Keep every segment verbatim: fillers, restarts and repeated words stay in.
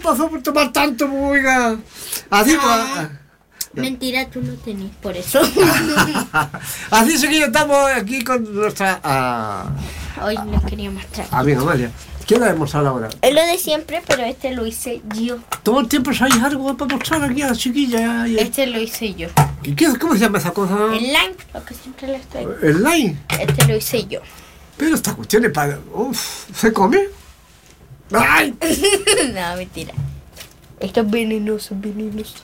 pasó por tomar tanto, oiga? Así Ah. pues. Mentira, tú no tenés, por eso. Así es que yo estamos aquí con nuestra ah, Hoy les quería mostrar. amiga Amalia. ¿Qué le hemos hablado ahora? Es lo de siempre, pero este lo hice yo. Todo el tiempo sabéis algo para mostrar aquí a la chiquilla. Y- Este lo hice yo. ¿Qué, qué- ¿Cómo se llama esa cosa? El line, lo que siempre les traigo. El line. Este lo hice yo. Pero esta cuestión es para... Uf, ¿se come? ¡Ay! No, mentira. Esto es venenoso, venenoso.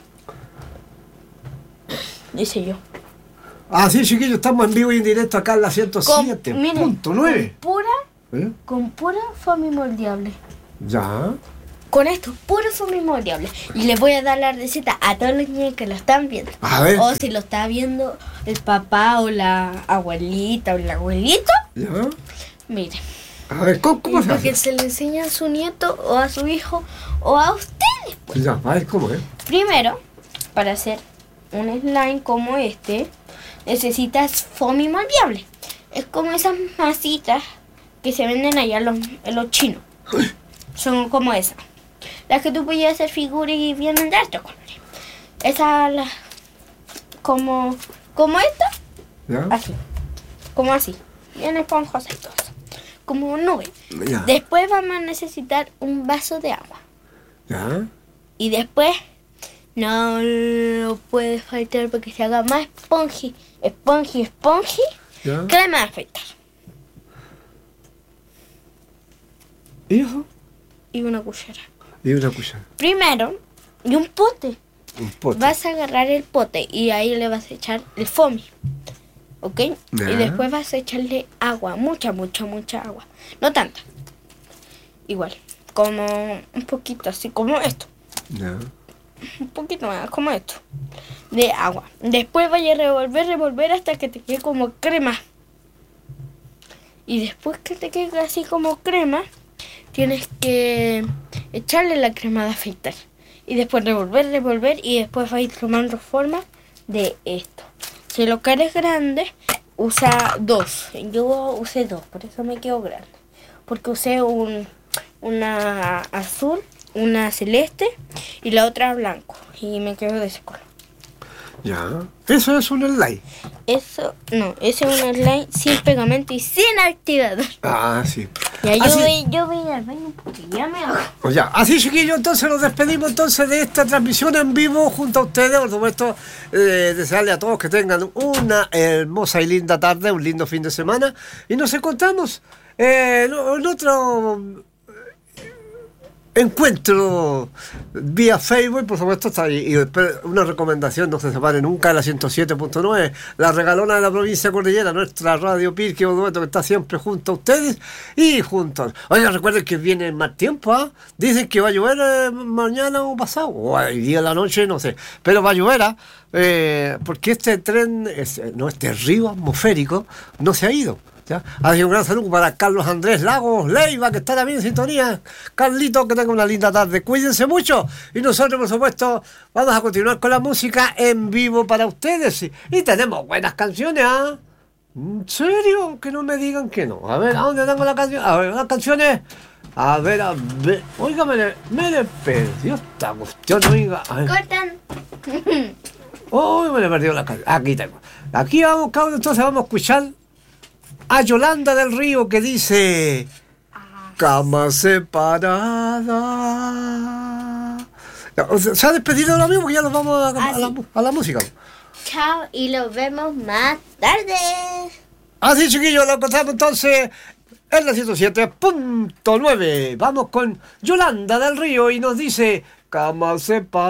Dice yo. Así, chiquillos, estamos en vivo y en directo acá en la ciento siete punto nueve. Con pura, ¿Eh? con pura foamy moldeable. Ya. Con esto, puro foamy moldeable. Y les voy a dar la receta a todos los niños que lo están viendo. A ver. O si lo está viendo el papá o la abuelita o el abuelito. Ya. Miren. A ver, ¿cómo, cómo se Para que hace? se le enseñe a su nieto o a su hijo o a ustedes. Pues. Ya, a ver, ¿cómo es? Primero, para hacer un slime como este, necesitas foamy moldeable. Es como esas masitas que se venden allá en los, en los chinos. Son como esas. Las que tú puedes hacer figuras y vienen de altos colores. Esas, las, como, como esta, Ya. así. Como así. Bien esponjosas y todo eso. Como nube. Ya. Después vamos a necesitar un vaso de agua. Ya. Y después no lo puede faltar para que se haga más esponji, esponji, esponji, Ya. crema de afeitar. ¿Y eso? Y una cuchara. Y una cuchara. Primero, y un pote. Un pote. Vas a agarrar el pote y ahí le vas a echar el foamy. ¿Ok? Ya. Y después vas a echarle agua, mucha, mucha, mucha agua. No tanta. Igual, como un poquito, así como esto. Ya. Un poquito más, como esto, de agua. Después vaya a revolver, revolver hasta que te quede como crema. Y después que te quede así como crema, tienes que echarle la crema de afeitar. Y después revolver, revolver y después va a ir tomando forma de esto. Si lo quieres grande, usa dos. Yo usé dos, por eso me quedó grande. Porque usé un, una azul, una celeste y la otra blanco. Y me quedó de ese color. Ya. Eso es un slide. Eso, no, ese es un slime sin pegamento y sin activador. Ah, sí. Ya yo Así- voy, yo voy al baño porque ya me hago. Pues ya, así chiquillos, entonces nos despedimos entonces de esta transmisión en vivo junto a ustedes. Por supuesto, eh, desearle a todos que tengan una hermosa y linda tarde, un lindo fin de semana. Y nos encontramos eh, en en otro encuentro vía Facebook, por supuesto, está ahí. Y después una recomendación, no se separe nunca, la ciento siete punto nueve, la regalona de la provincia de Cordillera, nuestra radio Pirque, por supuesto, que está siempre junto a ustedes y juntos. Oigan, recuerden que viene más tiempo, ¿ah? Dicen que va a llover eh, mañana o pasado, o hoy día de la noche, no sé, pero va a llover, ¿ah? eh, porque este tren, es, no, este río atmosférico no se ha ido. ¿Ya? Así un gran saludo para Carlos Andrés Lagos Leiva, que está también en sintonía. Carlito, que tenga una linda tarde. Cuídense mucho. Y nosotros, por supuesto, vamos a continuar con la música en vivo para ustedes. Y, y tenemos buenas canciones, ¿ah? ¿En serio? Que no me digan que no. A ver, ¿a dónde tengo la canción? A ver, las canciones. A ver, a ver. Oiga, me le, me le perdió esta cuestión, oiga. A ver. Cortan. Uy, me le perdió la canción. Aquí tengo. Aquí vamos, cabrón, entonces vamos a escuchar a Yolanda del Río, que dice: cama separada. Se ha despedido ahora mismo, que ya nos vamos a, a, Ah, la, sí. a la música. Chao y nos vemos más tarde. Así, chiquillos, lo encontramos entonces en la ciento siete punto nueve. Vamos con Yolanda del Río y nos dice: cama separada.